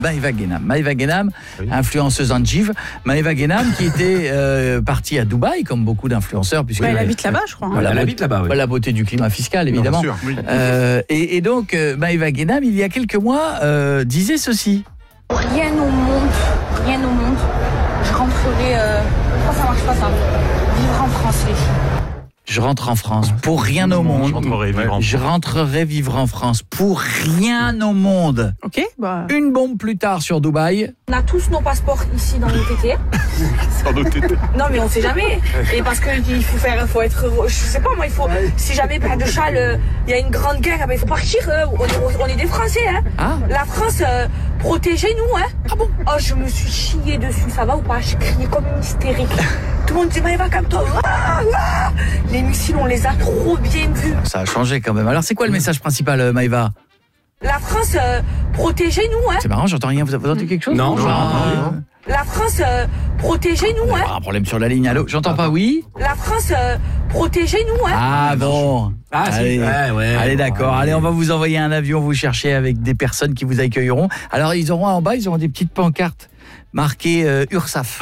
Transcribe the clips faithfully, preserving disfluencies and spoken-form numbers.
Maëva Guénam. Maëva Guénam, oui. influenceuse en Jive. Maëva Guénam qui était euh, partie à Dubaï, comme beaucoup d'influenceurs. Puisque, ouais, elle habite là-bas, je crois. Hein. Elle, elle habite là-bas, oui. La beauté du climat fiscal, évidemment. Non, sûr, oui. euh, et, et donc, euh, Maëva Guénam, il y a quelques mois, euh, disait ceci. Rien au monde, rien au monde. Je rentrerai... Euh... Pourquoi ça marche pas, ça ? Vivre en France, les filles. Je rentre en France pour rien au monde. Je rentrerai vivre en France. Je rentrerai vivre en France pour rien au monde. Ok. Bah... Une bombe plus tard sur Dubaï. On a tous nos passeports ici dans nos T T. Dans nos T T. Non mais on sait jamais. Et parce que il faut faire, faut être, je sais pas moi, il faut. Si jamais Père de Châles, il y a une grande guerre, ben il faut partir. Euh, on, est, on est des Français, hein. Ah. La France, euh, protégez-nous, hein. Ah bon? Oh, je me suis chiée dessus, ça va ou pas? Je criais comme une hystérique. Tout le monde dit Maëva, calme-toi. Ah, ah. Les missiles, on les a trop bien vus. Ça a changé quand même. Alors c'est quoi le message principal, Maëva? La France, euh, protégez-nous, hein. C'est marrant, j'entends rien. Vous avez entendu quelque chose? Non, non. non. La France, euh, protégez-nous, hein. Ah, un problème sur la ligne, allô? J'entends pas, oui? La France, euh, protégez-nous, hein. Ah bon. Ah, allez, ouais, ouais. Allez, d'accord. Ouais. Allez, on va vous envoyer un avion, vous chercher avec des personnes qui vous accueilleront. Alors, ils auront en bas, ils auront des petites pancartes marquées euh, URSAF.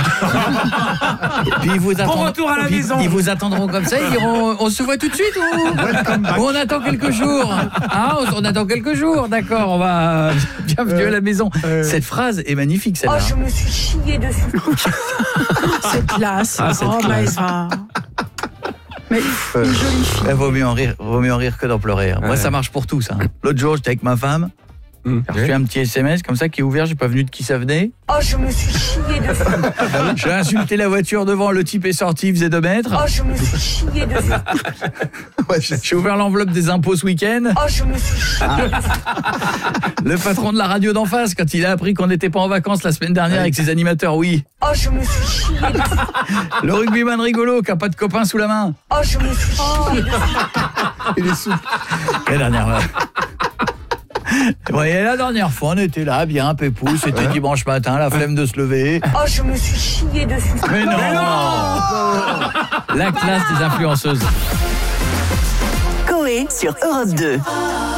Puis ils vous attendront, bon retour à la maison. Ils vous attendront comme ça, ils diront on se voit tout de suite ou on attend quelques jours. Ah, on, on attend quelques jours, d'accord, on va bienvenue euh, à la maison. Euh, Cette phrase est magnifique, celle-là. Oh, je me suis chiée dessus. C'est classe. Ah, c'est oh, Maëva. Mais euh, une jolie fille. Il vaut mieux en rire, vaut mieux en rire que d'en pleurer. Moi, ouais. ça marche pour tous. Hein. L'autre jour, j'étais avec ma femme. Mmh. J'ai reçu un petit S M S comme ça qui est ouvert, j'ai pas venu de qui ça venait. Oh, je me suis chiée dessus. J'ai insulté la voiture devant, le type est sorti, il faisait deux mètres. Oh, je me suis chiée dessus. Ouais, j'ai ouvert l'enveloppe des impôts ce week-end. Oh, je me suis chiée dessus. Le patron de la radio d'en face, quand il a appris qu'on n'était pas en vacances la semaine dernière avec ses animateurs, oui. Oh, je me suis chiée dessus. Le rugbyman rigolo qui a pas de copain sous la main. Oh, je me suis chiée dessus. Il est sous. La dernière fois. Ouais, la dernière fois, on était là, bien, pépou, c'était ouais. dimanche matin, la flemme de se lever. Oh, je me suis chiée dessus. Mais non, Mais non La classe des influenceuses. Coé sur Europe deux.